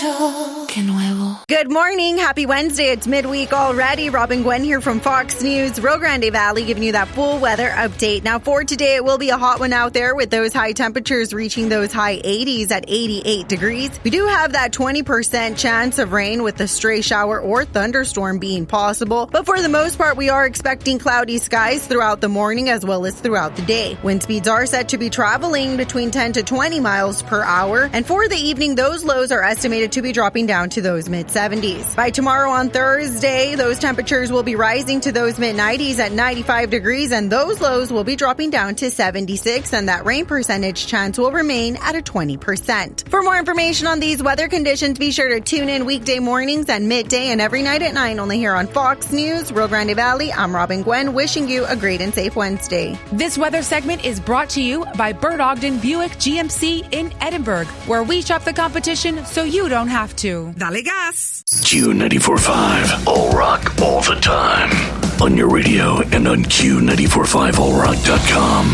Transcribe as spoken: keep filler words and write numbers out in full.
Que nuevo. Good morning. Happy Wednesday. It's midweek already. Robin Gwen here from Fox News, Rio Grande Valley, giving you that full weather update. Now, for today, it will be a hot one out there with those high temperatures reaching those high eighties at eighty-eight degrees. We do have that twenty percent chance of rain with a stray shower or thunderstorm being possible. But for the most part, we are expecting cloudy skies throughout the morning as well as throughout the day. Wind speeds are set to be traveling between ten to twenty miles per hour. And for the evening, those lows are estimated to be dropping down to those mid-seventies. By tomorrow on Thursday, those temperatures will be rising to those mid-nineties at ninety-five degrees, and those lows will be dropping down to seventy-six, and that rain percentage chance will remain at a twenty percent. For more information on these weather conditions, be sure to tune in weekday mornings and midday and every night at nine, only here on Fox News, Rio Grande Valley. I'm Robin Gwen, wishing you a great and safe Wednesday. This weather segment is brought to you by Bert Ogden Buick G M C in Edinburgh, where we shop the competition so you don't have to. Dale gas. Q ninety-four point five, all rock, all the time. On your radio and on Q nine four five all rock dot com.